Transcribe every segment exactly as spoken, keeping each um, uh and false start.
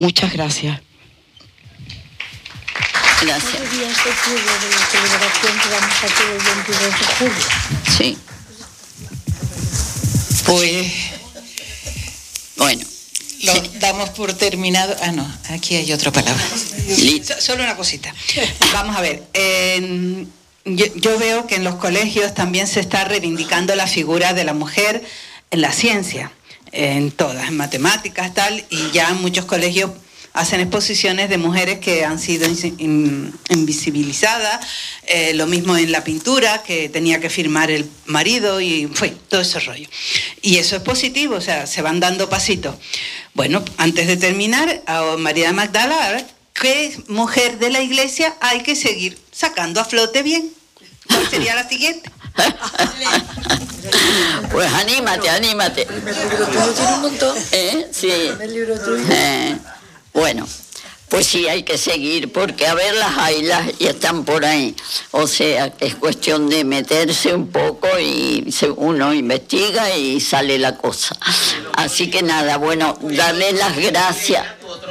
Muchas gracias. Gracias. Sí. Pues, bueno, lo sí. damos por terminado. Ah, no, aquí hay otra palabra. Listo. Solo una cosita. Vamos a ver. Eh, yo, yo veo que en los colegios también se está reivindicando la figura de la mujer en la ciencia, en todas, en matemáticas, tal, y ya en muchos colegios hacen exposiciones de mujeres que han sido in, invisibilizadas, eh, lo mismo en la pintura, que tenía que firmar el marido y fue todo ese rollo. Y eso es positivo, o sea, se van dando pasitos. Bueno, antes de terminar, a María Magdala, ¿qué mujer de la iglesia hay que seguir sacando a flote bien? ¿Cuál sería la siguiente? Pues anímate, anímate. El libro tuyo tiene un montón. ¿Eh? Sí. El libro tuyo. Eh, bueno, pues sí, hay que seguir, porque a ver, las hay, las y están por ahí. O sea, que es cuestión de meterse un poco y se, uno investiga y sale la cosa. Así que nada, bueno, darle las gracias.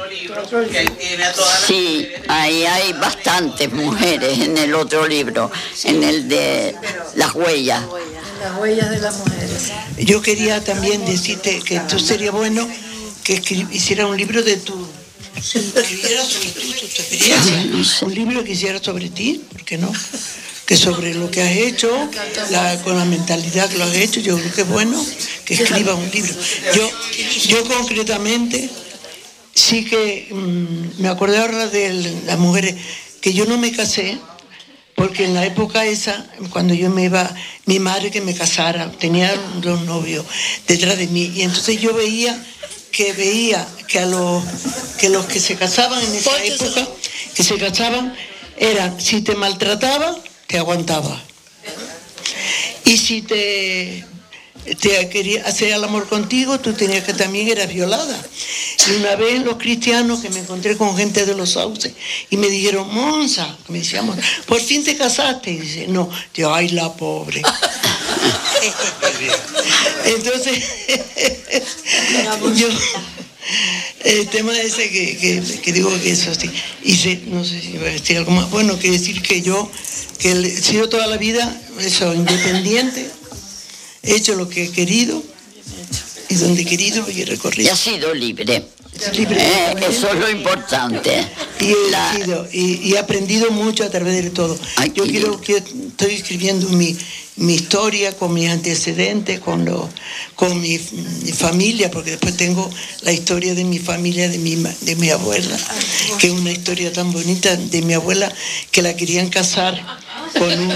Sí, ahí hay bastantes mujeres en el otro libro, en el de las huellas. Las huellas de las mujeres. Yo quería también decirte que tú sería bueno que hiciera un libro de tu... escribiera sobre tu, tu experiencia. Un libro que hiciera sobre ti, ¿por qué no? Que sobre lo que has hecho, la, con la mentalidad que lo has hecho, yo creo que es bueno que escribas un libro. Yo, yo concretamente... Sí que mmm, me acordé ahora de las mujeres, que yo no me casé, porque en la época esa, cuando yo me iba, mi madre que me casara, tenía dos novios detrás de mí, y entonces yo veía que veía que a los que los que se casaban en esa época, que se casaban, eran, si te maltrataban, te aguantaba. Y si te... te quería hacer el amor contigo, tú tenías que también eras violada. Y una vez los cristianos, que me encontré con gente de los sauces, y me dijeron, Monza, me decíamos, por fin te casaste. Y dice, no, yo, ay, la pobre. Entonces, yo, el tema ese que, que, que digo que eso sí, hice, no sé si iba a decir algo más, bueno, que decir que yo, que he sido toda la vida, eso, independiente, he hecho lo que he querido y donde he querido y he recorrido. Y ha sido libre. libre eh, eso es lo importante. Y he, La... sido, y, y he aprendido mucho a través de todo. Ay, Yo quiero que estoy escribiendo mi, mi historia con mis antecedentes, con, lo, con mi, mi familia, porque después tengo la historia de mi familia, de mi, de mi abuela, que es una historia tan bonita de mi abuela, que la querían casar con un...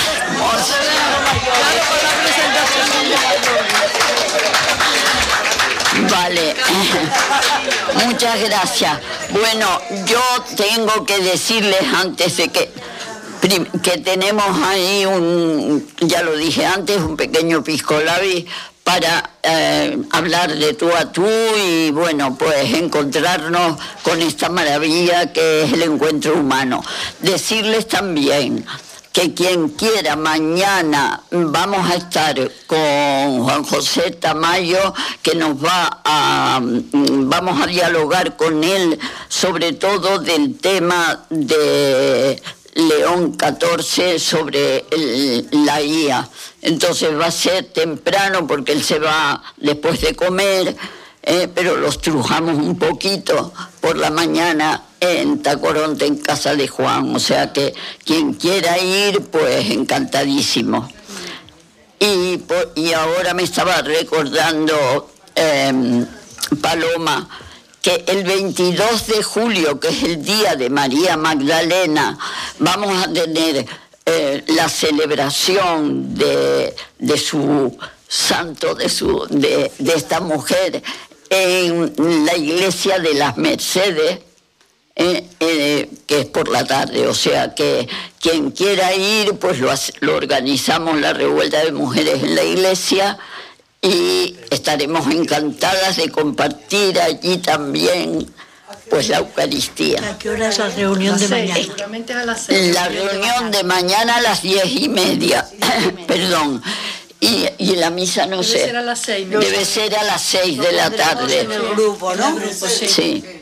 Vale, muchas gracias. Bueno, yo tengo que decirles antes de que que tenemos ahí un, ya lo dije antes, un pequeño piscolabis para eh, hablar de tú a tú y bueno, pues encontrarnos con esta maravilla que es el encuentro humano. Decirles también que quien quiera, mañana vamos a estar con Juan José Tamayo, que nos va a, vamos a dialogar con él sobre todo del tema de León catorce sobre el, la I A. Entonces va a ser temprano porque él se va después de comer, eh, pero los trujamos un poquito por la mañana en Tacoronte, en casa de Juan, o sea que quien quiera ir, pues encantadísimo. Y, por, y ahora me estaba recordando eh, Paloma, que el veintidós de julio, que es el día de María Magdalena, vamos a tener eh, la celebración de, de su santo, de, su, de, de esta mujer, en la iglesia de las Mercedes, Eh, eh, que es por la tarde, o sea que quien quiera ir, pues lo, lo organizamos la revuelta de mujeres en la iglesia y estaremos encantadas de compartir allí también pues la Eucaristía. ¿A qué hora es la reunión de mañana? Seguramente a las seis. La reunión de mañana a las diez y media, perdón. Y, y la misa no Debe sé. Ser a las seis, Debe ser a las seis de la tarde. En el grupo, ¿no? Sí.